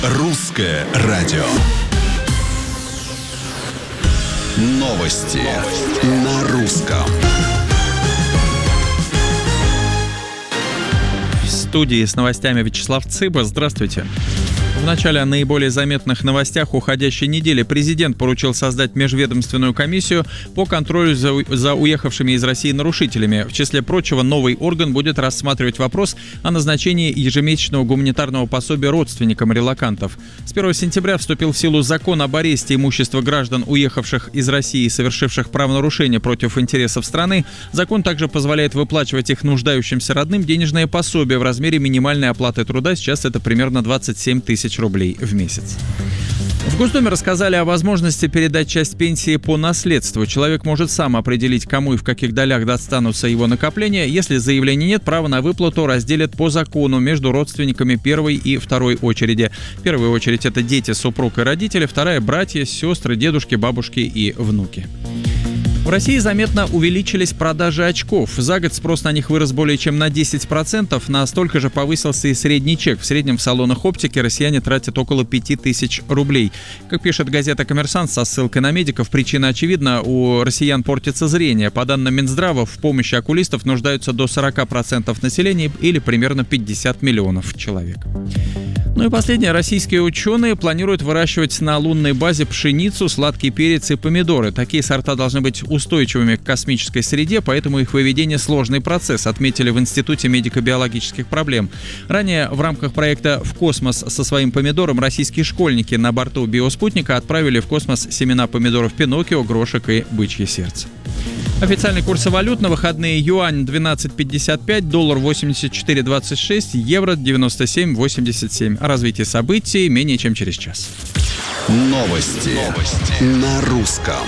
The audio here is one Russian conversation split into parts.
Русское радио. Новости на русском. В студии с новостями Вячеслав Цыба. Здравствуйте. В начале о наиболее заметных новостях уходящей недели президент поручил создать межведомственную комиссию по контролю за уехавшими из России нарушителями. В числе прочего, новый орган будет рассматривать вопрос о назначении ежемесячного гуманитарного пособия родственникам релокантов. С 1 сентября вступил в силу закон об аресте имущества граждан, уехавших из России и совершивших правонарушения против интересов страны. Закон также позволяет выплачивать их нуждающимся родным денежное пособие в размере минимальной оплаты труда. Сейчас это примерно 27 тысяч рублей в месяц. В Госдуме рассказали о возможности передать часть пенсии по наследству. Человек может сам определить, кому и в каких долях достанутся его накопления. Если заявления нет, право на выплату разделят по закону между родственниками первой и второй очереди. В первую очередь это дети, супруг и родители, вторая – братья, сестры, дедушки, бабушки и внуки. В России заметно увеличились продажи очков. За год спрос на них вырос более чем на 10%, настолько же повысился и средний чек. В среднем в салонах оптики россияне тратят около 5000 рублей. Как пишет газета «Коммерсант» со ссылкой на медиков, причина очевидна: у россиян портится зрение. По данным Минздрава, в помощи окулистов нуждаются до 40% населения или примерно 50 миллионов человек. Ну и последнее. Российские ученые планируют выращивать на лунной базе пшеницу, сладкий перец и помидоры. Такие сорта должны быть устойчивыми к космической среде, поэтому их выведение – сложный процесс, отметили в Институте медико-биологических проблем. Ранее в рамках проекта «В космос» со своим помидором российские школьники на борту биоспутника отправили в космос семена помидоров Пиноккио, горошек и бычье сердце. Официальный курс валют на выходные: юань 12.55, доллар 84.26, евро 97.87. О развитии событий менее чем через час. Новости на русском.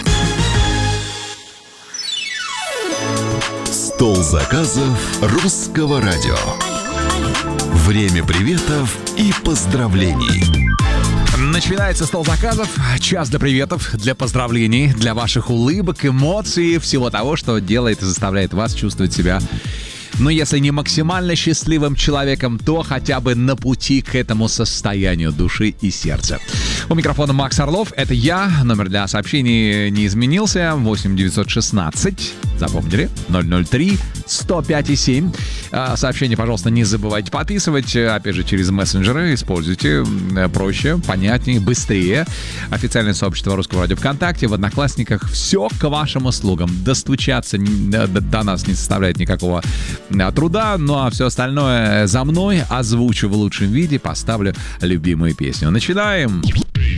Стол заказов русского радио. Время приветов и поздравлений. Начинается стол заказов, час для приветов, для поздравлений, для ваших улыбок, эмоций, всего того, что делает и заставляет вас чувствовать себя, если не максимально счастливым человеком, то хотя бы на пути к этому состоянию души и сердца. У микрофона Макс Орлов, это я. Номер для сообщений не изменился. 8 916, запомнили, 003 105 7. Сообщения, пожалуйста, не забывайте подписывать. Опять же, через мессенджеры используйте. Проще, понятнее, быстрее. Официальное сообщество Русского радио ВКонтакте, в Одноклассниках. Все к вашим услугам. Достучаться до нас не составляет никакого труда. Ну а все остальное за мной. Озвучу в лучшем виде. Поставлю любимую песню. Начинаем!